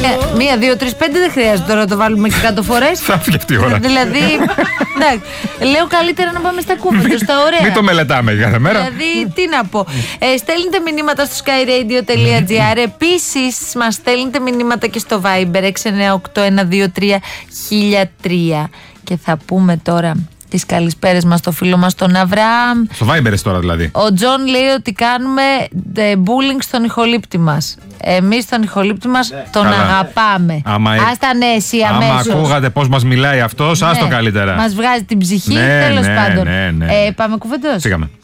1, 2, 3, 5 δεν χρειάζεται τώρα να το βάλουμε και 100 φορές. Θα φύγει αυτή η ώρα. Δηλαδή, λέω καλύτερα να πάμε στα κούβεντο, στα ωραία. Μην το μελετάμε κάθε μέρα. Δηλαδή, τι να πω. Στέλνετε μηνύματα στο skyradio.gr. Επίσης, μας στέλνετε μηνύματα και στο Viber 698-123-1003. Και θα πούμε τώρα τις καλησπέρες μας στο φίλο μας τον Αβραάμ. Στο Viber τώρα δηλαδή. Ο Τζον λέει ότι κάνουμε bullying στον ηχολήπτη μας. Εμείς τον ηχολήπτη μας τον αγαπάμε. Άστα ναι, εσύ αμέσως. Άμα ακούγατε πώς μας μιλάει αυτός, άστο καλύτερα. Μας βγάζει την ψυχή, τέλος πάντων. Ναι. Πάμε κουβεντός. Φύγαμε.